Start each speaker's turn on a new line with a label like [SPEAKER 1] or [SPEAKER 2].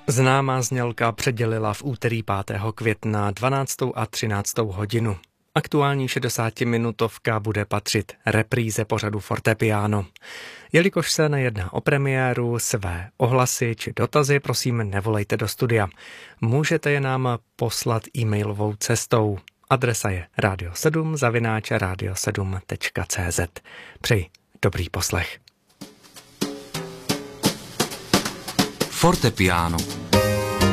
[SPEAKER 1] Známá znělka předělila v úterý 5. května 12. a 13. hodinu. Aktuální 60-minutovka bude patřit repríze pořadu Fortepiano. Jelikož se nejedná o premiéru, své ohlasy či dotazy prosím nevolejte do studia. Můžete je nám poslat e-mailovou cestou. Adresa je radio7@radio7.cz. Přeji dobrý poslech.
[SPEAKER 2] Fortepiano.